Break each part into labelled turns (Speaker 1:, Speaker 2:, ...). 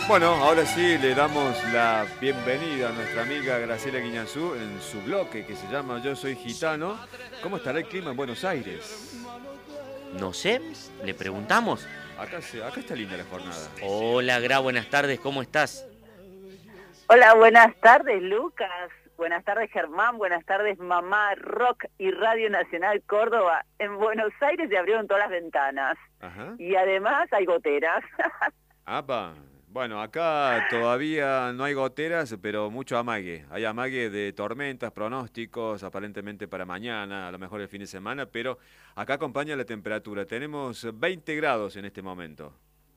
Speaker 1: Bueno, ahora sí le damos la bienvenida a nuestra amiga Graciela Guiñazú en su bloque que se llama Yo Soy Gitano. ¿Cómo estará el clima en Buenos Aires?
Speaker 2: No sé, le preguntamos.
Speaker 1: Acá está linda la jornada.
Speaker 2: Hola, Gra, buenas tardes, ¿cómo estás?
Speaker 3: Hola, buenas tardes, Lucas. Buenas tardes, Germán. Buenas tardes, Mamá Rock y Radio Nacional Córdoba. En Buenos Aires se abrieron todas las ventanas.
Speaker 1: Ajá.
Speaker 3: Y además hay goteras.
Speaker 1: Apa. Bueno, acá todavía no hay goteras, pero mucho amague. Hay amague de tormentas, pronósticos, aparentemente para mañana, a lo mejor el fin de semana, pero acá acompaña la temperatura. Tenemos 20 grados en este momento.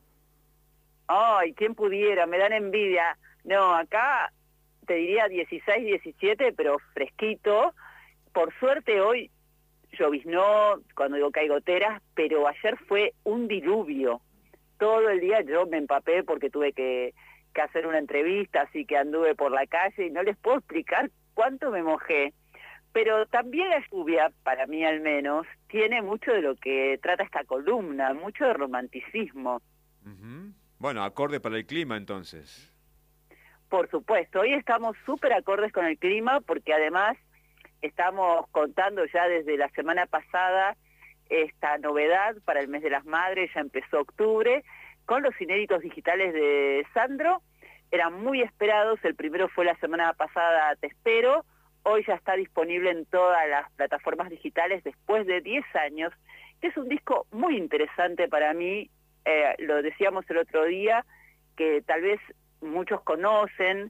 Speaker 3: Ay, quién pudiera, me dan envidia. No, acá te diría 16, 17, pero fresquito. Por suerte hoy lloviznó, cuando digo que hay goteras, pero ayer fue un diluvio. Todo el día yo me empapé porque tuve que hacer una entrevista, así que anduve por la calle y no les puedo explicar cuánto me mojé. Pero también la lluvia, para mí al menos, tiene mucho de lo que trata esta columna, mucho de romanticismo.
Speaker 1: Ujú. Bueno, acorde para el clima entonces.
Speaker 3: Por supuesto, hoy estamos súper acordes con el clima porque además estamos contando ya desde la semana pasada esta novedad para el mes de las madres, ya empezó octubre, con los inéditos digitales de Sandro. Eran muy esperados, el primero fue la semana pasada, Te Espero, hoy ya está disponible en todas las plataformas digitales después de 10 años, que es un disco muy interesante para mí, lo decíamos el otro día, que tal vez muchos conocen,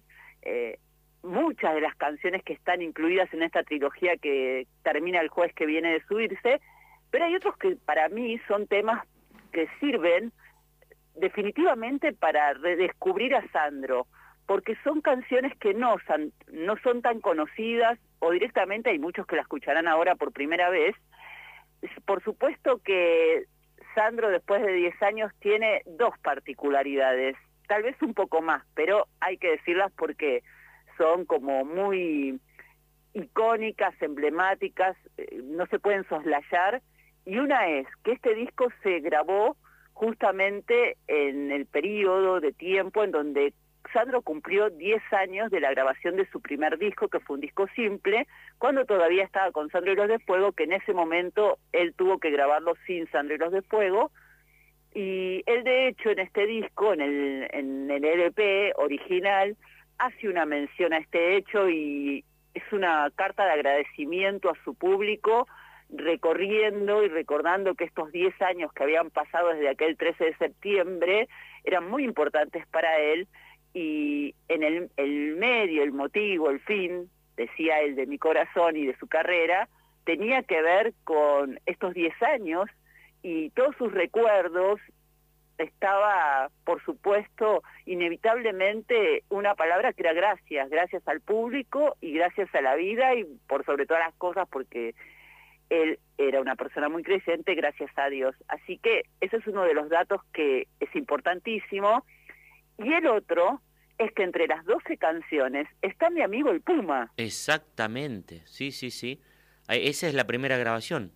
Speaker 3: muchas de las canciones que están incluidas en esta trilogía que termina el jueves que viene de subirse, pero hay otros que para mí son temas que sirven definitivamente para redescubrir a Sandro, porque son canciones que no son tan conocidas, o directamente hay muchos que la escucharán ahora por primera vez. Por supuesto que Sandro, después de 10 años, tiene dos particularidades, tal vez un poco más, pero hay que decirlas porque son como muy icónicas, emblemáticas, no se pueden soslayar, y una es que este disco se grabó justamente en el periodo de tiempo en donde Sandro cumplió 10 años de la grabación de su primer disco, que fue un disco simple, cuando todavía estaba con Sandro y los de Fuego, que en ese momento él tuvo que grabarlo sin Sandro y los de Fuego, y él de hecho en este disco, en el LP original, hace una mención a este hecho y es una carta de agradecimiento a su público, recorriendo y recordando que estos 10 años que habían pasado desde aquel 13 de septiembre eran muy importantes para él, y en el medio, el motivo, el fin, decía él, de mi corazón y de su carrera, tenía que ver con estos 10 años y todos sus recuerdos. Estaba, por supuesto, inevitablemente una palabra que era gracias al público y gracias a la vida y por sobre todas las cosas porque él era una persona muy creyente, gracias a Dios. Así que ese es uno de los datos que es importantísimo. Y el otro es que entre las 12 canciones está mi amigo el Puma.
Speaker 2: Exactamente, sí, sí, sí. Esa es la primera grabación.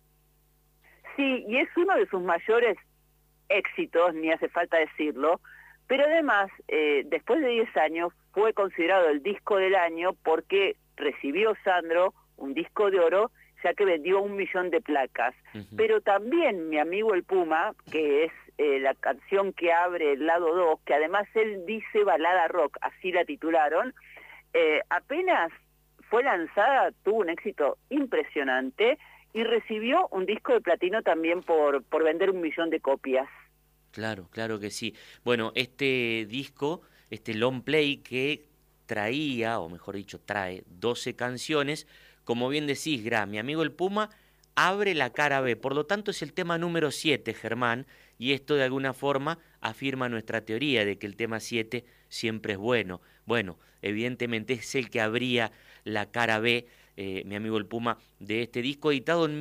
Speaker 3: Sí, y es uno de sus mayores éxitos, ni hace falta decirlo, pero además, después de 10 años, fue considerado el disco del año porque recibió Sandro un disco de oro, ya que vendió 1 millón de placas. Pero también mi amigo el Puma, que es la canción que abre el lado 2, que además él dice balada rock, así la titularon, apenas fue lanzada, tuvo un éxito impresionante y recibió un disco de platino también por vender 1 millón de copias.
Speaker 2: Claro, claro que sí. Bueno, este disco, este long play que traía, o mejor dicho, trae 12 canciones, como bien decís, Gra, mi amigo el Puma abre la cara B, por lo tanto es el tema número 7, Germán, y esto de alguna forma afirma nuestra teoría de que el tema 7 siempre es bueno. Bueno, evidentemente es el que abría la cara B, mi amigo el Puma, de este disco editado en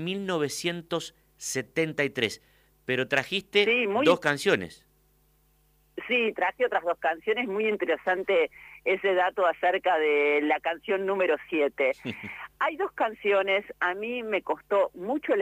Speaker 2: 1973. Pero trajiste
Speaker 3: Sí,
Speaker 2: dos canciones.
Speaker 3: sí, traje otras 2 canciones, muy interesante ese dato acerca de la canción número 7. Hay 2 canciones, a mí me costó mucho